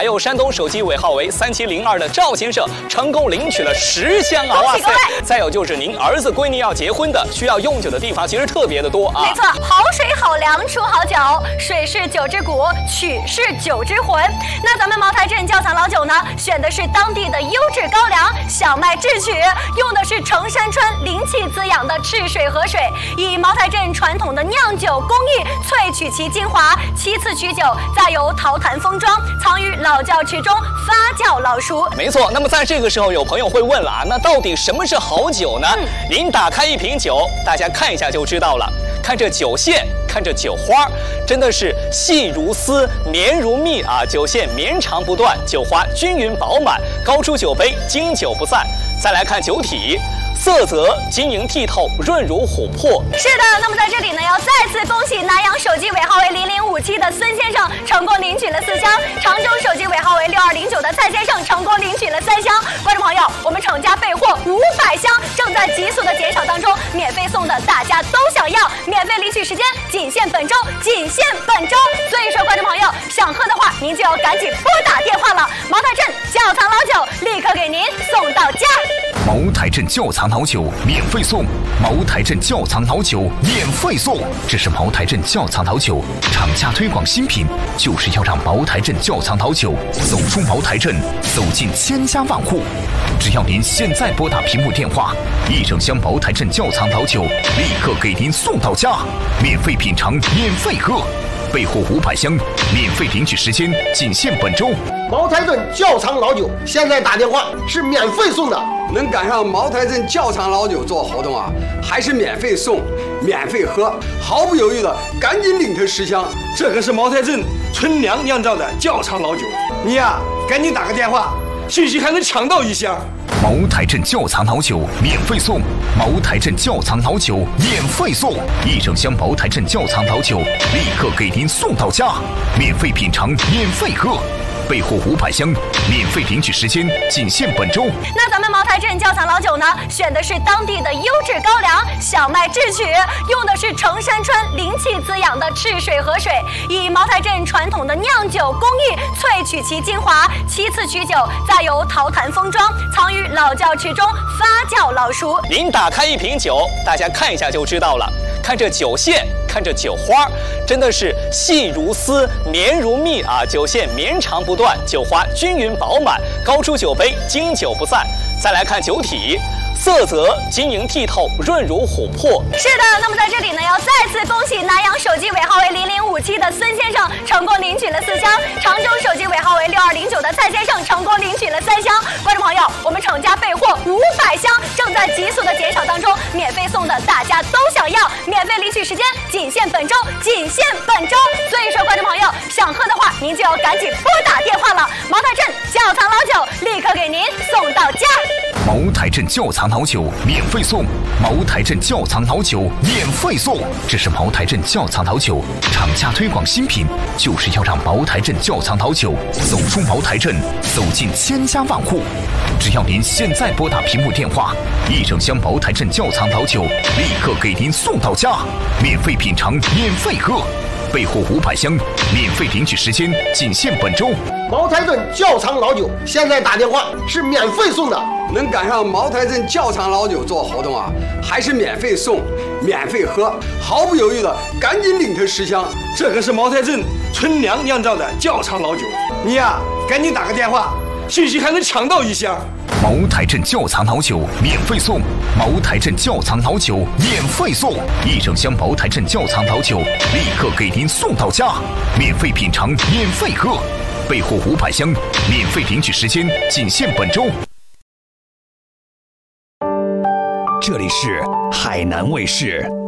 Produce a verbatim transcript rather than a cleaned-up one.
还有山东手机尾号为三七零二的赵先生成功领取了十箱啊！哇塞！再有就是您儿子闺女要结婚的，需要用酒的地方其实特别的多啊。 没错，好水好粮出好酒，水是酒之骨，曲是酒之魂。那咱们茅台镇窖藏老酒呢，选的是当地的优质高粱小麦制曲，用的是城山川灵气滋养的赤水河水，以茅台镇传统的酿酒工艺萃取其精华，其次取酒，再由陶坛封装，藏于老窖池中发酵老熟。 没错，那么在这个时候，有朋友会问了啊，那到底什么是好酒呢？嗯、您打开一瓶酒，大家看一下就知道了。看这酒线，看这酒花，真的是细如丝，绵如蜜啊！酒线绵长不断，酒花均匀饱满，高出酒杯，经久不散。再来看酒体。色泽晶莹剔透，润如琥珀。 是的，那么在这里呢，要再次恭喜南阳手机尾号为零零五七的孙先生成功领取了四箱，常州手机尾号为六二零九的蔡先生成功领取了三箱。观众朋友，我们厂家备货五百箱，正在急速的减少当中，免费送的大家都想要，免费领取时间仅限本周，仅限本周。所以说，观众朋友想喝的话，您就要赶紧拨打电话了。茅台镇窖藏老酒立刻给您送到家。 茅台镇窖藏老酒免费送，茅台镇窖藏老酒免费送，这是茅台镇窖藏老酒厂家推广新品，就是要让茅台镇窖藏老酒走出茅台镇，走进千家万户。只要您现在拨打屏幕电话，一整箱茅台镇窖藏老酒立刻给您送到家，免费品尝，免费喝。备货五百箱，免费领取时间仅限本周。 茅台镇窖藏老酒现在打电话是免费送的， 能赶上茅台镇窖藏老酒做活动啊，还是免费送、免费喝，毫不犹豫的赶紧领他十箱。 这可是茅台镇纯粮酿造的窖藏老酒，你呀、啊、赶紧打个电话，兴许还能抢到一箱。 茅台镇窖藏老酒免费送，茅台镇窖藏老酒免费送，一整箱茅台镇窖藏老酒立刻给您送到家，免费品尝，免费喝。备货五百箱，免费领取时间仅限本周。 那咱们茅台镇窖藏老酒呢，选的是当地的优质高粱小麦制曲，用的是城山川灵气滋养的赤水河水，以茅台镇传统的酿酒工艺萃取其精华，其次取酒，再由陶坛封装，藏于老窖池中发酵老熟。 您打开一瓶酒，大家看一下就知道了。看这酒线，看这酒花，真的是细如丝，绵如蜜啊！酒线绵长不断，酒花均匀饱满，高出酒杯，经久不散。再来看酒体。色泽晶莹剔透，润如琥珀。 是的，那么在这里呢，要再次恭喜南阳手机尾号为零零五七的孙先生成功领取了四箱，常州手机尾号为六二零九的蔡先生成功领取了三箱。观众朋友，我们厂家备货五百箱，正在急速的减少当中，免费送的大家都想要，免费领取时间仅限本周，仅限本周。所以说，观众朋友想喝的话，您就要赶紧拨打电话了。茅台镇窖藏老酒立刻给您送到家。 茅台镇窖藏老酒免费送，茅台镇窖藏老酒免费送，这是茅台镇窖藏老酒厂家推广新品，就是要让茅台镇窖藏老酒走出茅台镇，走进千家万户。只要您现在拨打屏幕电话，一整箱茅台镇窖藏老酒立刻给您送到家，免费品尝，免费喝。备货五百箱，免费领取时间仅限本周。 茅台镇窖藏老酒现在打电话是免费送的， 能赶上茅台镇窖藏老酒做活动啊，还是免费送、免费喝，毫不犹豫的赶紧领他十箱。 这可是茅台镇纯粮酿造的窖藏老酒，你呀、啊、赶紧打个电话，兴许还能抢到一箱。 茅台镇窖藏老酒免费送，茅台镇窖藏老酒免费送，一整箱茅台镇窖藏老酒立刻给您送到家，免费品尝，免费喝。备货五百箱，免费领取时间仅限本周。 这里是海南卫视。